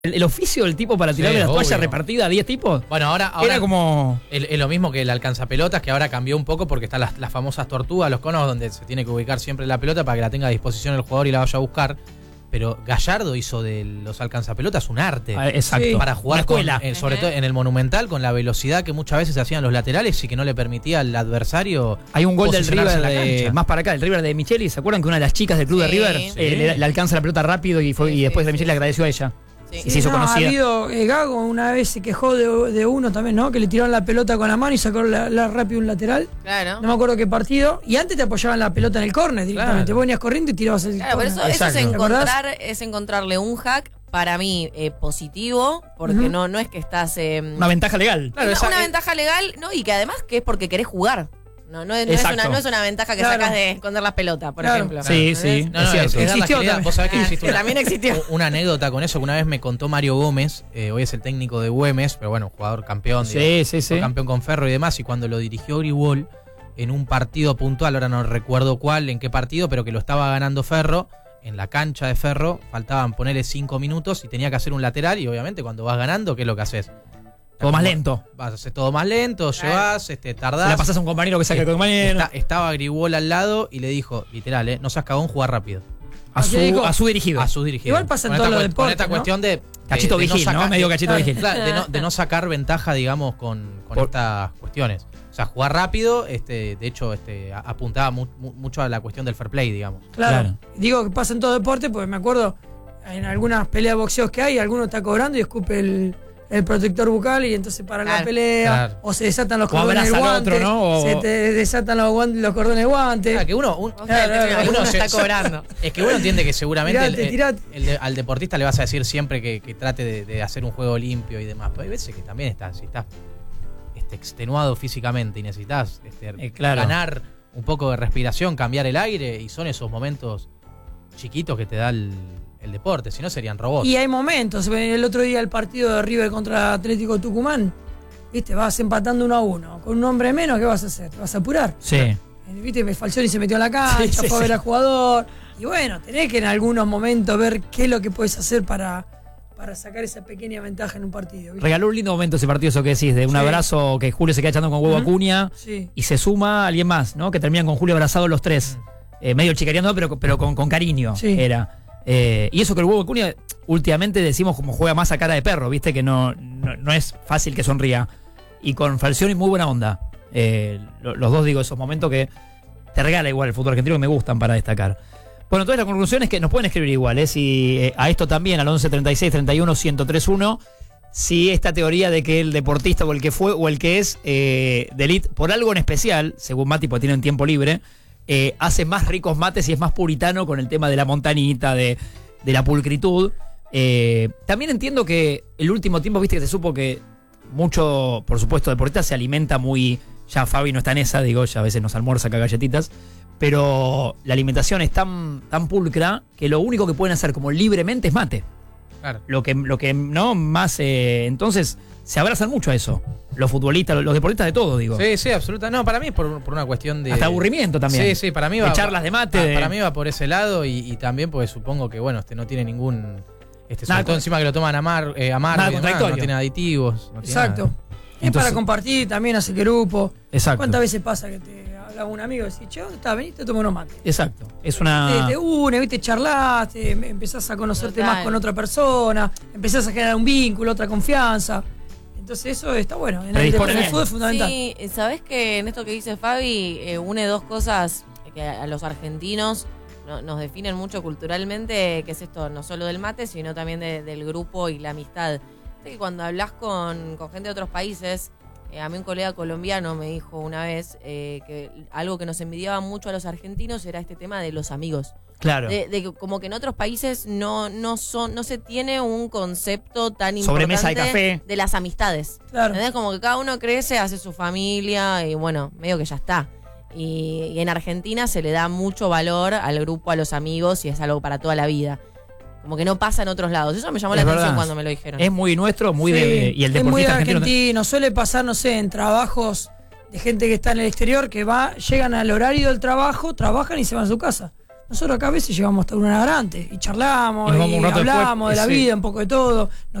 El oficio del tipo para tirarle la toalla repartida a 10 tipos. Bueno, ahora era como. Es lo mismo que el alcanzapelotas, que ahora cambió un poco porque están las famosas tortugas, los conos, donde se tiene que ubicar siempre la pelota para que la tenga a disposición el jugador y la vaya a buscar. Pero Gallardo hizo de los alcanzapelotas un arte. Exacto. Para jugar sobre todo en el Monumental, con la velocidad que muchas veces hacían los laterales y que no le permitía al adversario. Hay un gol del River más para acá, el River de Micheli. ¿Se acuerdan que una de las chicas del club de River le alcanza la pelota rápido y después de Micheli le agradeció a ella? Sí. Y se hizo conocida. Ha habido Gago una vez se quejó de uno también, ¿no? Que le tiraron la pelota con la mano y sacó la rápido un lateral. Claro. No me acuerdo qué partido. Y antes te apoyaban la pelota en el córner directamente. Te venías corriendo y tirabas el Claro, córner. por eso es encontrarle un hack para mí positivo, porque no es que estás... una ventaja legal. Claro, una ventaja legal, no, y que además que es porque querés jugar. No es una ventaja que sacas de esconder las pelotas, por ejemplo. Sí, sí. No, es cierto. Existió también. Vos sabés que existe también existió una anécdota con eso que una vez me contó Mario Gómez. Hoy es el técnico de Güemes, pero bueno, jugador campeón. Sí. Campeón con Ferro y demás. Y cuando lo dirigió Gribol en un partido puntual, ahora no recuerdo cuál, en qué partido, pero que lo estaba ganando Ferro, en la cancha de Ferro, faltaban ponerle 5 minutos y tenía que hacer un lateral. Y obviamente cuando vas ganando, ¿qué es lo que haces? Todo más lento. Vas a hacer todo más lento, llevas, tardás. Le pasás a un compañero que saque el compañero. Estaba Gribol al lado y le dijo, literal, no seas cagón, jugar rápido. A su dirigido. A sus dirigidos. Igual pasa en todos los deportes, con esta cuestión de... Cachito Vigil, ¿no? Medio Cachito Vigil. De no sacar ventaja, digamos, con estas cuestiones. O sea, jugar rápido, de hecho, apuntaba mucho a la cuestión del fair play, digamos. Claro. Digo que pasa en todo deporte, porque me acuerdo en algunas peleas de boxeos que hay, alguno está cobrando y escupe el protector bucal y entonces para la pelea, o se desatan los cordones del guante, se te desatan los cordones del guante. Que uno está cobrando. Es que uno entiende que seguramente al deportista le vas a decir siempre que trate de hacer un juego limpio y demás, pero hay veces que también si estás extenuado físicamente y necesitas ganar un poco de respiración, cambiar el aire, y son esos momentos chiquitos que te da el deporte, si no serían robots. Y hay momentos, el otro día el partido de River contra Atlético Tucumán, viste, vas empatando 1-1, con un hombre menos, ¿qué vas a hacer? ¿Te vas a apurar? Sí. Viste, Falcioni se metió a la cancha, fue a ver al jugador, y bueno, tenés que en algunos momentos ver qué es lo que puedes hacer para sacar esa pequeña ventaja en un partido, ¿viste? Regaló un lindo momento ese partido, eso que decís, de un abrazo que Julio se queda echando con huevo a Acuña, y se suma alguien más, ¿no? Que terminan con Julio abrazados los tres, medio chicareando, pero con cariño, era. Y eso que el huevo Acuña últimamente decimos como juega más a cara de perro, viste que no es fácil que sonría. Y con Falcioni muy buena onda. Los dos, digo, esos momentos que te regala igual el fútbol argentino, que me gustan para destacar. Bueno, entonces la conclusión es que nos pueden escribir igual, si a esto también, al 11 36 31 1031, si esta teoría de que el deportista o el que fue o el que es de elite, por algo en especial, según Mati, porque tiene un tiempo libre, hace más ricos mates y es más puritano con el tema de la montanita, de la pulcritud. También entiendo que el último tiempo, viste que se supo que mucho, por supuesto, deportista se alimenta muy... Ya Fabi no está en esa, digo, ya a veces nos almuerza acá galletitas, pero la alimentación es tan pulcra que lo único que pueden hacer como libremente es mate. Claro. Lo que no más... entonces se abrazan mucho a eso. Los futbolistas, los deportistas de todo, digo. Sí, absolutamente. No, para mí es por una cuestión de... Hasta aburrimiento también. Sí, para mí va... De charlas de mate. Para mí va por ese lado y también porque supongo que, bueno, no tiene ningún... sobre todo encima que lo toman amargo, no tiene aditivos. Exacto. Es para compartir, también hace grupo. Exacto. ¿Cuántas veces pasa que te habla un amigo y decís, che, ¿dónde estás? Veniste, toma unos mates. Exacto. Es una... Te une, viste, charlás, empezás a conocerte más con otra persona, empezás a generar un vínculo, otra confianza. Entonces eso está bueno. En el fútbol es fundamental. Sí, sabés que en esto que dice Fabi, une dos cosas que a los argentinos nos definen mucho culturalmente, que es esto, no solo del mate, sino también del grupo y la amistad. Que cuando hablas con gente de otros países, a mí un colega colombiano me dijo una vez que algo que nos envidiaba mucho a los argentinos era este tema de los amigos. Claro. De que como que en otros países no se tiene un concepto tan sobre importante mesa de café de las amistades. Claro. ¿Entendés? Como que cada uno crece, hace su familia y bueno, medio que ya está. Y en Argentina se le da mucho valor al grupo, a los amigos, y es algo para toda la vida. Como que no pasa en otros lados. Eso me llamó la atención cuando me lo dijeron. Es muy nuestro, muy de... Y el deportista es muy argentino. Suele pasar, no sé, en trabajos de gente que está en el exterior, que llegan al horario del trabajo, trabajan y se van a su casa. nosotros acá a veces llegamos hasta una hora antes y charlamos, y hablamos de la vida, un poco de todo.